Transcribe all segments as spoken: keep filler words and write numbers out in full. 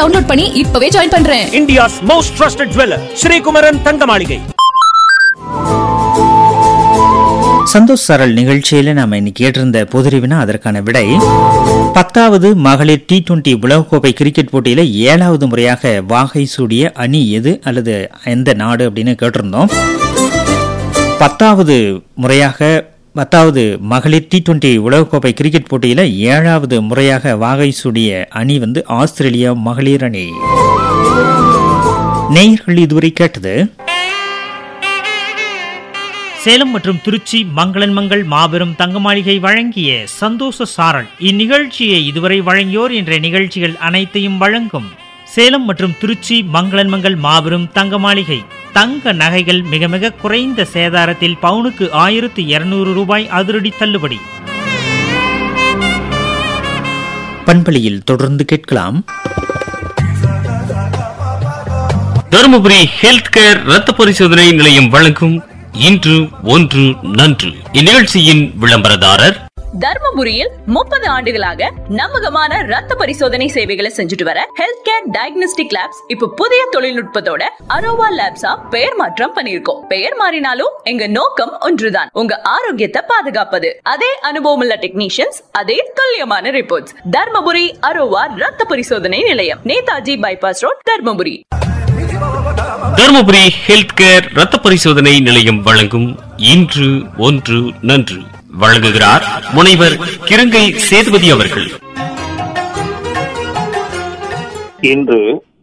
Download பண்ணி இப்பவே join பண்றேன். India's most trusted jeweller Sri Kumaran தங்க மாளிகை. சந்தோஷ் சாரல் நிகழ்ச்சியில நாம இன்னைக்கு கேட்டிருந்த பொதுறிவினா அதற்கான விடை பத்தாவது மகளிர் டி டுவெண்டி உலகக்கோப்பை கிரிக்கெட் போட்டியில ஏழாவது முறையாக வாகை சூடிய அணி எது அல்லது எந்த நாடு அப்படின்னு கேட்டிருந்தோம். பத்தாவது முறையாக பத்தாவது மகளிர் டி டுவெண்டி உலகக்கோப்பை கிரிக்கெட் போட்டியில ஏழாவது முறையாக வாகை சூடிய அணி வந்து ஆஸ்திரேலியா மகளிர் அணி. நேயர்கள் இதுவரை கேட்டது சேலம் மற்றும் திருச்சி மங்களன் மங்கள் மாபெரும் தங்க மாளிகை வழங்கிய சந்தோஷ சாரல். இந்நிகழ்ச்சியை இதுவரை வழங்கியோர் என்ற நிகழ்ச்சிகள் அனைத்தையும் வழங்கும் சேலம் மற்றும் திருச்சி மங்களன் மங்கள் மாபெரும் தங்க மாளிகை. தங்க நகைகள் மிக மிக குறைந்த சேதாரத்தில் பவுனுக்கு ஆயிரத்து இருநூறு ரூபாய் அதிரடி தள்ளுபடி. பண்பலையில் தொடர்ந்து கேட்கலாம். தருமபுரி ஹெல்த் கேர் ரத்த பரிசோதனை நிலையம் வழங்கும் இன்று ஒன்று நன்று. இந்நிகழ்ச்சியின் விளம்பரதாரர் தர்மபுரியில் முப்பது ஆண்டுகளாக நம்பகமான ரத்த பரிசோதனை சேவைகளை செஞ்சுட்டு வர ஹெல்த் கேர் டயக்னோஸ்டிக் லேப்ஸ் இப்ப புதிய தொழில்நுட்பத்தோட அரோவா லேப்ஸா பெயர் மாற்றம் பண்ணிருக்கோம். பெயர் மாறினாலும் எங்க நோக்கம் ஒன்றுதான், உங்க ஆரோக்கியத்தை பாதுகாப்பது. அதே அனுபவம் உள்ள டெக்னீஷியன்ஸ், அதே துல்லியமான ரிப்போர்ட்ஸ். தர்மபுரி அரோவா ரத்த பரிசோதனை நிலையம், Netaji bypass road, Dharmapuri. Dharmapuri health care ரத்த பரிசோதனை நிலையம் வழங்கும் இன்று ஒன்று நன்று. வழங்குகிறார் முனைவர் கிருங்கை சேதுபதி அவர்கள். இன்று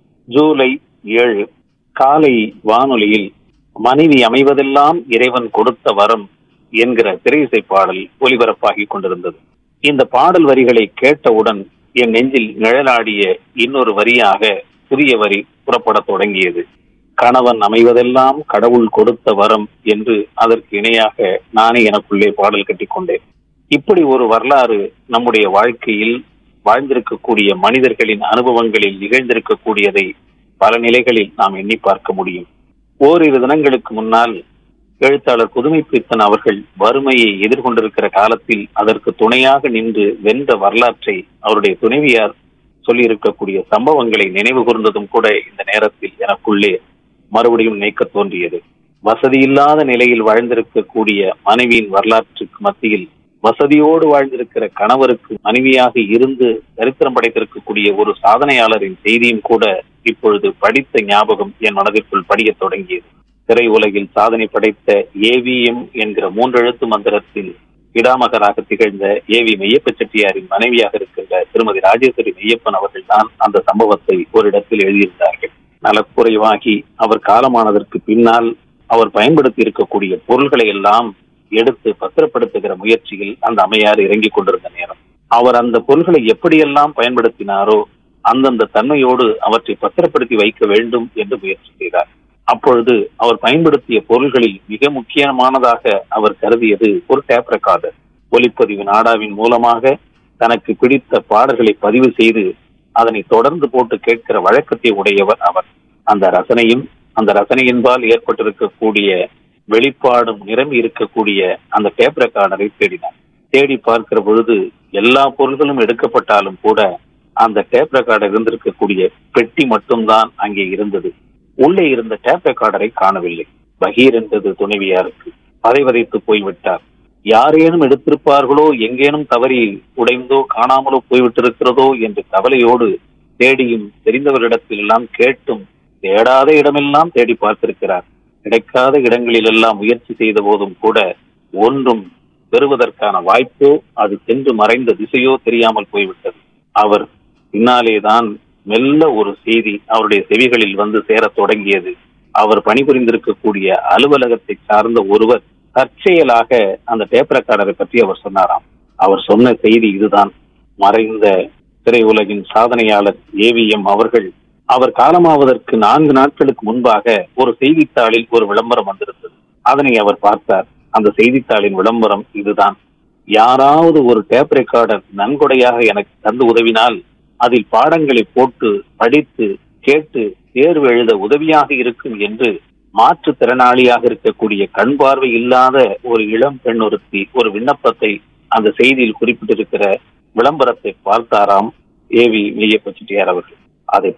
ஜூலை ஏழு காலை வானொலியில் மனைவி அமைவதெல்லாம் இறைவன் கொடுத்த வரம் என்கிற திரையிசை பாடல் ஒலிபரப்பாகிக் கொண்டிருந்தது. இந்த பாடல் வரிகளை கேட்டவுடன் என் நெஞ்சில் நிழலாடிய இன்னொரு வரியாக புதிய வரி புறப்பட தொடங்கியது. கணவன் அமைவதெல்லாம் கடவுள் கொடுத்த வரம் என்று அதற்கு இணையாக நானே எனக்குள்ளே பாடல் கட்டிக்கொண்டேன். இப்படி ஒரு வரலாறு நம்முடைய வாழ்க்கையில் வாழ்ந்திருக்கக்கூடிய மனிதர்களின் அனுபவங்களில் நிகழ்ந்திருக்கக்கூடியதை பல நிலைகளில் நாம் எண்ணி பார்க்க முடியும். ஓரிரு தினங்களுக்கு முன்னால் எழுத்தாளர் புதுமை பித்தன் அவர்கள் வறுமையை எதிர்கொண்டிருக்கிற காலத்தில் அதற்கு துணையாக நின்று வென்ற வரலாற்றை அவருடைய துணைவியார் சொல்லியிருக்கக்கூடிய சம்பவங்களை நினைவு கூர்ந்ததும் கூட இந்த நேரத்தில் எனக்குள்ளே மறுபடியும் நினைக்க தோன்றியது. வசதி இல்லாத நிலையில் வாழ்ந்திருக்கக்கூடிய மனைவியின் வரலாற்றுக்கு மத்தியில் வசதியோடு வாழ்ந்திருக்கிற கணவருக்கு மனைவியாக இருந்து சரித்திரம் படைத்திருக்கக்கூடிய ஒரு சாதனையாளரின் செய்தியும் கூட இப்பொழுது படித்த ஞாபகம் என் மனதிற்குள் படிய தொடங்கியது. திரை உலகில் சாதனை படைத்த ஏவிஎம் என்கிற மூன்றெழுத்து மந்திரத்தில் இடாமகராக திகழ்ந்த ஏவி மெய்யப்ப செட்டியாரின் மனைவியாக இருக்கின்ற திருமதி ராஜேஸ்வரி மெய்யப்பன் அவர்கள் தான் அந்த சம்பவத்தை ஒரு இடத்தில் எழுதியிருந்தார்கள். நலக்குறைவாகி அவர் காலமானதற்கு பின்னால் அவர் பயன்படுத்தி இருக்கக்கூடிய பொருள்களை எல்லாம் எடுத்து பத்திரப்படுத்துகிற முயற்சியில் அந்த அம்மையார் இறங்கிக் கொண்டிருந்த நேரம் அவர் அந்த பொருள்களை எப்படியெல்லாம் பயன்படுத்தினாரோ அந்தந்த தன்மையோடு அவற்றை பத்திரப்படுத்தி வைக்க வேண்டும் என்று முயற்சி செய்தார். அப்பொழுது அவர் பயன்படுத்திய பொருள்களில் மிக முக்கியமானதாக அவர் கருதியது ஒரு டேப் ரெக்கார்டர். ஒலிப்பதிவு நாடாவின் மூலமாக தனக்கு பிடித்த பாடல்களை பதிவு செய்து அதனை தொடர்ந்து போட்டு கேட்கிற வழக்கத்தை உடையவர் அவர். அந்த ரசனையும் அந்த ரசனையின்பால் ஏற்பட்டிருக்கக்கூடிய வெளிப்பாடும் நிரம்பி இருக்கக்கூடிய அந்த டேப் ரெக்கார்டரை தேடினார். தேடி பார்க்கிற பொழுது எல்லா பொருள்களும் எடுக்கப்பட்டாலும் கூட அந்த டேப் ரெக்கார்டர் இருந்திருக்கக்கூடிய பெட்டி மட்டும்தான் அங்கே இருந்தது. உள்ளே இருந்த டேப் ரெக்கார்டரை காணவில்லை. பகீர் என்றது துணைவியாருக்கு. பதைவதைத்து போய்விட்டார். யாரேனும் எடுத்திருப்பார்களோ, எங்கேனும் தவறி உடைந்தோ காணாமலோ போய்விட்டிருக்கிறதோ என்ற கவலையோடு தேடியும் தெரிந்தவரிடத்தில் எல்லாம் கேட்டும் தேடாத இடமெல்லாம் தேடி பார்த்திருக்கிறார். கிடைக்காத இடங்களில் எல்லாம் முயற்சி செய்த போதும் கூட ஒன்றும் பெறுவதற்கான வாய்ப்போ அது சென்று மறைந்த திசையோ தெரியாமல் போய்விட்டது. அவர் பின்னாலேதான் மெல்ல ஒரு செய்தி அவருடைய செவிகளில் வந்து சேர தொடங்கியது. அவர் பணிபுரிந்திருக்கக்கூடிய அலுவலகத்தை சார்ந்த ஒருவர் தற்செயலாக அந்த டேப் ரெக்கார்டரை பற்றி அவர் சொன்னாராம். அவர் சொன்ன செய்தி இதுதான். மறைந்த திரையுலகின் சாதனையாளர் ஏவிஎம் அவர்கள் அவர் காலமாவதற்கு நான்கு நாட்களுக்கு முன்பாக ஒரு செய்தித்தாளில் ஒரு விளம்பரம் வந்திருந்தது. அதனை அவர் பார்த்தார். அந்த செய்தித்தாளின் விளம்பரம் இதுதான். யாராவது ஒரு டேப் ரெக்கார்டர் நன்கொடையாக எனக்கு தந்து உதவினால் அதில் பாடங்களை போட்டு படித்து கேட்டு தேர்வு எழுத உதவியாக இருக்கும் என்று மாற்றுத்திறனாளியாக இருக்கக்கூடிய கண் பார்வை இல்லாத ஒரு இளம் பெண் ஒருத்தி ஒரு விண்ணப்பத்தை அந்த செய்தியில் குறிப்பிட்டிருக்கிற விளம்பரத்தை பார்த்தாராம் ஏவி மெய்யப்ப செட்டியார் அவர்கள். அதை